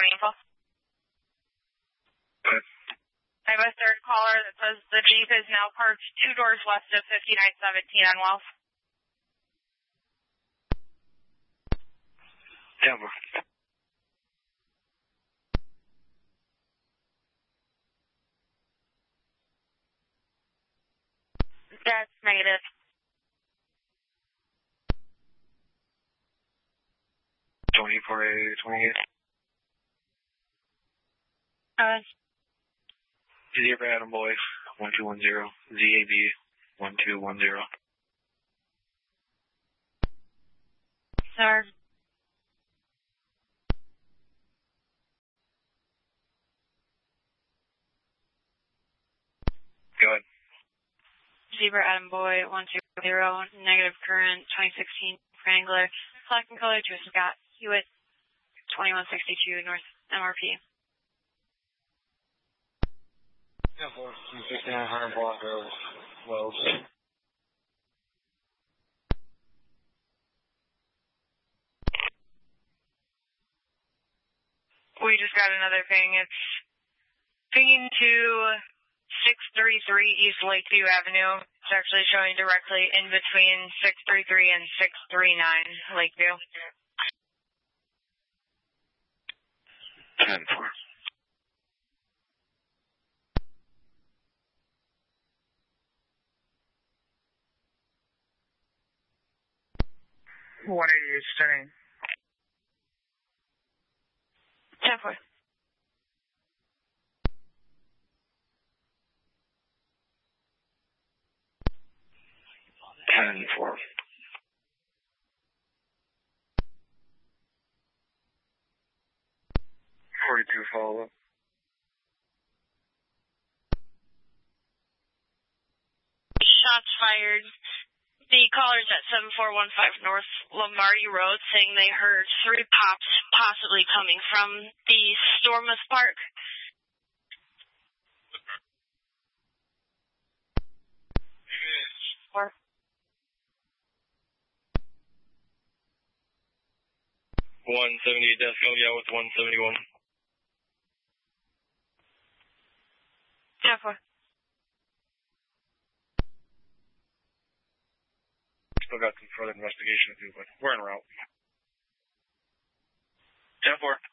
info. Okay. I have a third caller that says the Jeep is now parked 2 doors west of 5917 on Wells. Denver. That's negative. For a 28. Zebra Adam Boy, 1210. ZAB, 1210. Sir. Go ahead. Zebra Adam Boy, 120, negative current, 2016 Wrangler, black and color to Scott Hewitt, 2162 North MRP. Yeah, 6900 block of Wells. We just got another ping. It's pinging to 633 East Lakeview Avenue. It's actually showing directly in between 633 and 639 Lakeview. 10-4. Turning. 10-4. Ten four. 42 follow up. Shots fired. The caller's at 7415 North Lombardi Road saying they heard 3 pops possibly coming from the Stormus Park. Or 170 Desco, yeah, with 171. 10-4. Still got some further investigation to do, but we're en route. 10-4.